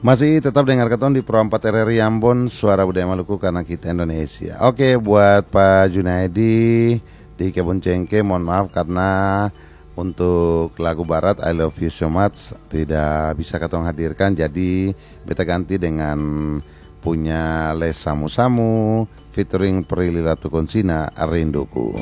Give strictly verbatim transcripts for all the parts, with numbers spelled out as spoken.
Masih tetap dengar keton di Pro empat R R I Ambon, Suara Budaya Maluku karena kita Indonesia. Oke, buat Pak Junaidi di Kebun Cengke, mohon maaf karena untuk lagu barat I Love You So Much tidak bisa ketong hadirkan. Jadi beta ganti dengan punya Les Samu Samu featuring Prilly Latukonsina, Rinduku.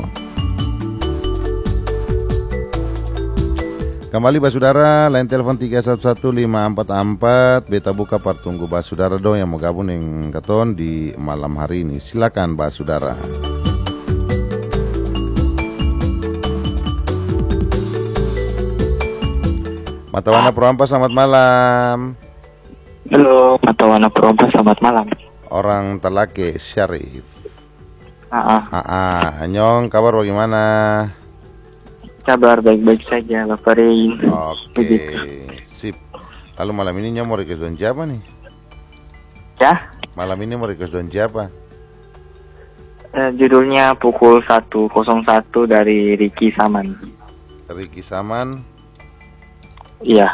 Kembali basudara, line telepon tiga satu satu lima empat empat. Beta buka partunggu basudara dong yang mau gabung dengan keton di malam hari ini. Silakan basudara. Matawana Proampa, selamat malam. Halo, Matawana Proampa, selamat malam. Orang Talake, Syarif. Ah, ah, ah. Anyong, kabar bagaimana? Kabar baik-baik saja, Bapak Rein. Oke, sip. Lalu malam ini mau request don siapa nih? Ya? Malam ini mau request don siapa? Eh, judulnya Pukul satu nol satu dari Ricky Saman. Ricky Saman. Iya.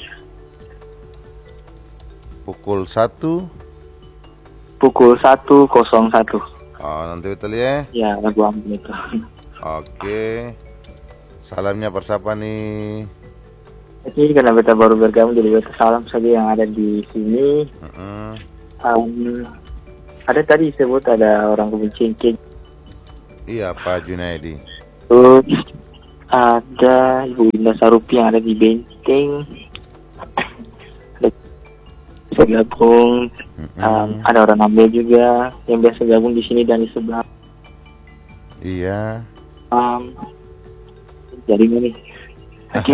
Pukul satu. Pukul satu nol satu. Oh, nanti betul ya? Ya, lagu Ambon itu. Oke. Salamnya bersapa nih? Jadi karena beta baru bergabung, jadi beta salam saja yang ada di sini. Uh-uh. Um, ada tadi disebut ada orang Kebun Cengke. Iya, Pak Junaidi. Terus ada Ibu Indah Sarupi yang ada di Benteng. Ada bisa gabung. Uh-uh. Um, ada orang Ambil juga yang biasa gabung di sini dan di sebelah. Iya. Um, Jadi ini, oke.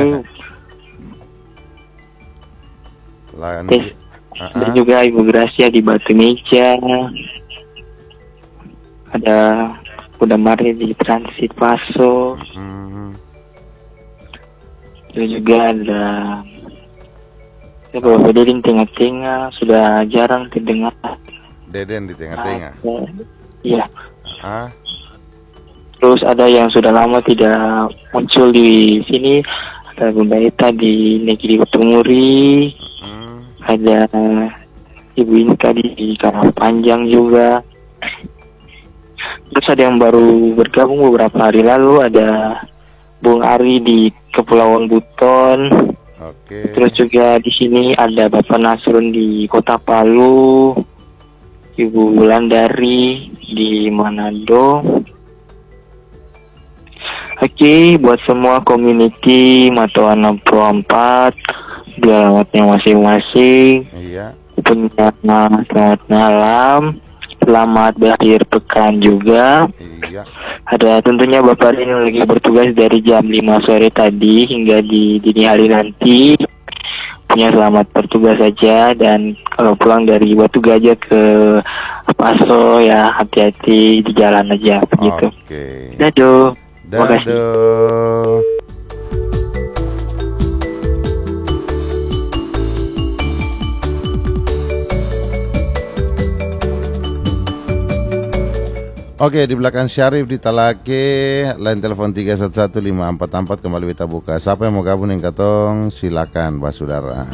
Terus uh-uh. ada juga Ibu Gracia di Batu Meja. Ada Bunda Mari di Transit Paso. Uh-huh. Terus juga ada ya, Bapak Deden tengah-tengah, sudah jarang terdengar. Deden di tengah-tengah. Iya. Ah. Terus ada yang sudah lama tidak muncul di sini, ada Bunda Eta di Negeri Batumuri, hmm. ada Ibu Inka di Karangpanjang juga. Terus ada yang baru bergabung beberapa hari lalu, ada Bung Ari di Kepulauan Buton. Oke. Terus juga di sini ada Bapak Nasrun di Kota Palu, Ibu Wulandari di Manado. Oke, okay, buat semua community Matawana Pro empat, di alamatnya masing-masing. Iya. Punya selamat malam, selamat berakhir pekan juga. Iya. Ada tentunya Bapak ini lagi bertugas dari jam lima sore tadi hingga di dini hari nanti. Punya selamat bertugas saja, dan kalau pulang dari Batu Gajah ke Paso ya hati-hati di jalan aja begitu. Oke. Okay. Dadah. Dadah. Oke, di belakang Syarif di Talake, line telepon tiga satu satu lima empat empat kembali kita buka. Siapa yang mau gabung dengan katong? Silakan, Pak Saudara.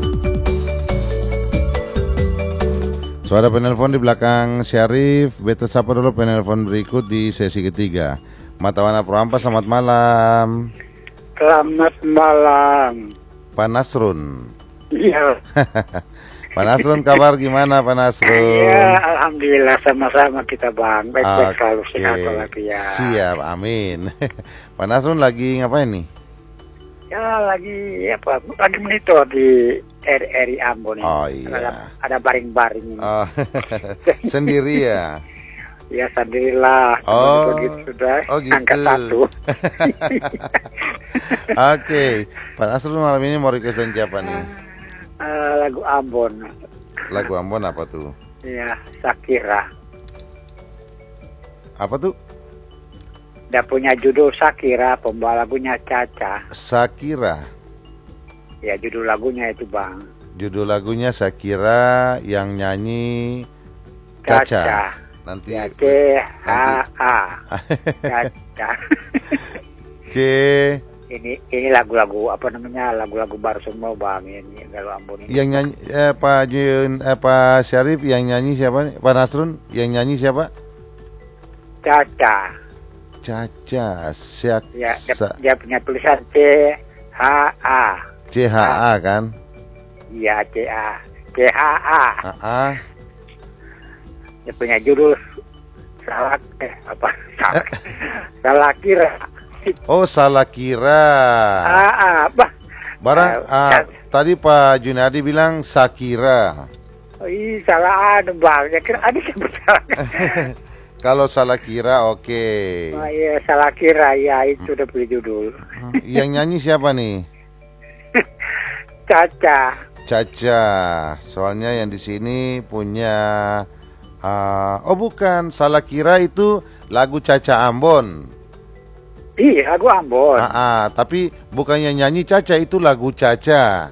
Suara penelpon di belakang Syarif. Beta sapa dulu penelpon berikut di sesi ketiga. Matawana Proampa, selamat malam. Selamat malam. Pak Nasrun. Iya. Pak Nasrun, kabar gimana Pak Nasrun? Iya, alhamdulillah sama-sama kita Bang. Baik-baik selalu, sehat lagi ya. Siap, amin. Pak Nasrun lagi ngapain nih? Ya lagi apa? Lagi monitor di R R I Ambon ini. Oh iya. Ada, ada baring-baring ini. Oh, sendiri ya? Ya sendirilah. Oh, begitu sudah. Oh gitu. Angkat satu. Oke, okay. Pak Nasrun malam ini mau request siapa nih? Uh, lagu Ambon. Lagu Ambon apa tuh? Iya, Shakira. Apa tuh? Dia punya judul Shakira, pembawa lagunya Caca. Shakira. Ya, judul lagunya itu Bang. Judul lagunya Shakira, yang nyanyi Caca. Caca. Nanti ya, C H A. Caca. C ini ini lagu-lagu apa namanya lagu-lagu baru semua bang ini kalau Ambon ini. Yang nyanyi eh, Pak Jun, eh, Pak Syarif yang nyanyi siapa? Pak Nasrun yang nyanyi siapa? Caca. Caca, siak, Ya dia, sa, dia punya tulisan C H A. C H A kan? Iya C A C H A. A A. Dia punya judul salah eh apa salah, salah kira. Oh, salah kira. Ah, ah, bah. Barang Ah, ah, tadi Pak Junadi bilang Sakira. Oh, ih, salah anu bang. Ya kira ada yang salah. Kalau salah kira oke. Oh iya salah kira ya itu udah punya judul. Yang nyanyi siapa nih? Caca. Caca. Soalnya yang di sini punya ah, oh bukan, salah kira itu lagu Caca Ambon. Iya lagu Ambon. Ah, ah, tapi bukannya nyanyi Caca, itu lagu Caca.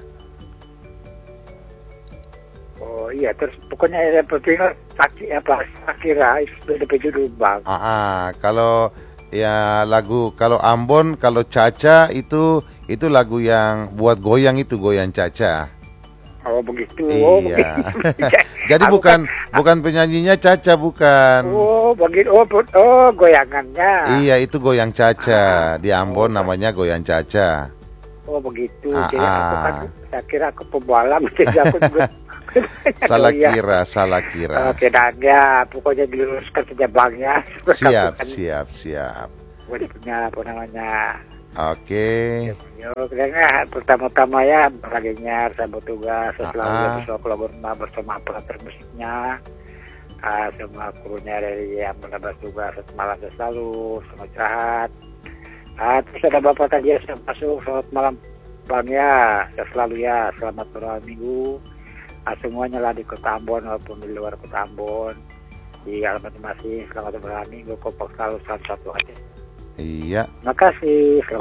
Oh iya terus pokoknya yang penting Saki apa Sakira itu udah punya judul bang. Ah, ah, kalau ya lagu kalau Ambon, kalau Caca itu itu lagu yang buat goyang, itu goyang Caca. Oh begitu. Oh, Iya. begitu. Jadi Aku bukan kan- bukan penyanyinya Caca, bukan. Oh begitu. Oh, bu- oh goyangannya. Iya, itu goyang Caca. Ah. Di Ambon Oh, namanya goyang Caca. Oh begitu. Ah, Jadi aku kan ah. saya kira aku pembalap jadi aku juga. Salah Oh, iya. kira, salah kira. Oke dan ya pokoknya diluruskan saja bangnya. Siap, siap, siap. Boleh punya apa namanya. Oke. Yo, karena pertama-tama ya baginya saya bertugas selalu Ah. bersama kolaborasi bersama operator musiknya, ah, semua krunya dari yang mendapat tugas malam selalu, semua istirahat. Ah, terus ada bapak tadi yang masuk selamat malam bang ya, saya selalu ya selamat malam minggu. Ah, semuanya lah di Kota Ambon maupun di luar Kota Ambon, di alamat masih selamat malam minggu kompak selalu satu-satu aja. Iya. Terima kasih. Selamat